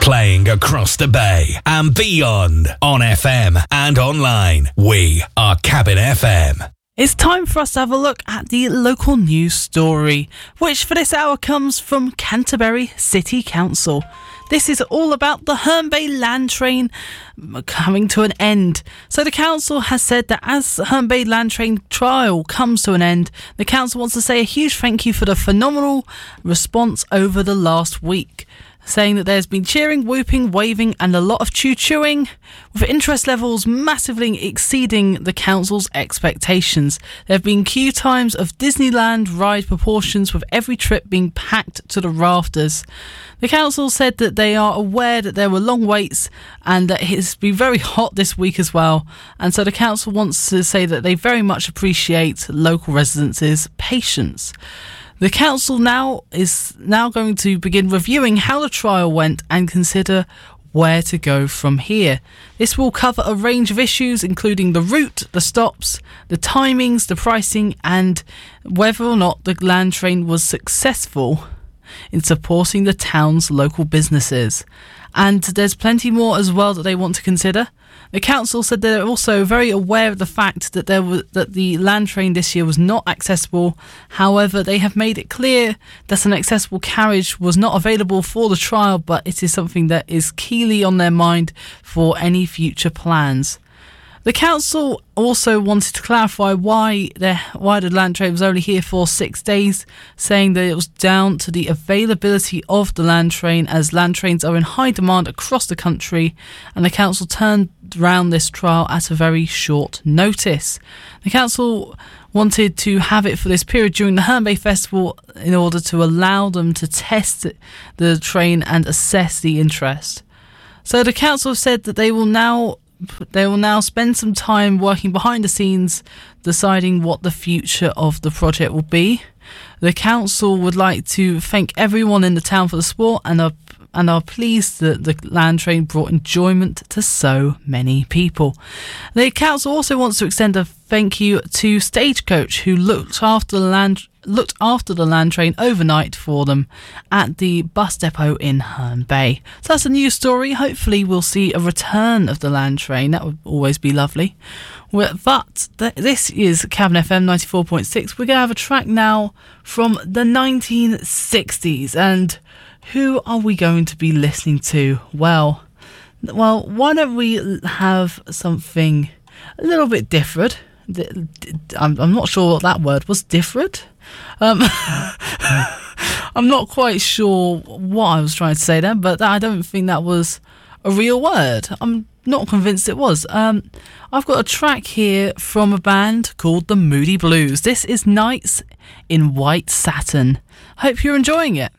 Playing across the bay and beyond on FM and online. We are Cabin FM. It's time for us to have a look at the local news story, which for this hour comes from Canterbury City Council. This is all about the Herne Bay Land Train coming to an end. So the council has said that as the Herne Bay Land Train trial comes to an end, the council wants to say a huge thank you for the phenomenal response over the last week, saying that there's been cheering, whooping, waving and a lot of choo-chooing, with interest levels massively exceeding the council's expectations. There have been queue times of Disneyland ride proportions, with every trip being packed to the rafters. The council said that they are aware that there were long waits and that it's been very hot this week as well, and so the council wants to say that they very much appreciate local residents' patience. The council is now going to begin reviewing how the trial went and consider where to go from here. This will cover a range of issues, including the route, the stops, the timings, the pricing, and whether or not the land train was successful in supporting the town's local businesses. And there's plenty more as well that they want to consider. The council said they're also very aware of the fact that the land train this year was not accessible. However, they have made it clear that an accessible carriage was not available for the trial, but it is something that is keenly on their mind for any future plans. The council also wanted to clarify why the land train was only here for 6 days, saying that it was down to the availability of the land train, as land trains are in high demand across the country, and the council turned around this trial at a very short notice. The council wanted to have it for this period during the Herne Bay Festival in order to allow them to test the train and assess the interest. So the council said that they will now spend some time working behind the scenes, deciding what the future of the project will be. The council would like to thank everyone in the town for the support and are pleased that the land train brought enjoyment to so many people. The council also wants to extend a thank you to Stagecoach, who looked after the land train overnight for them at the bus depot in Herne Bay. So that's a news story. Hopefully we'll see a return of the land train. That would always be lovely. But this is Cabin FM 94.6. We're going to have a track now from the 1960s. And who are we going to be listening to? Well, why don't we have something a little bit different? I'm not sure what that word was. Different? I'm not quite sure what I was trying to say there, but I don't think that was a real word. I'm not convinced it was. I've got a track here from a band called the Moody Blues. This is Nights in White Satin. Hope you're enjoying it.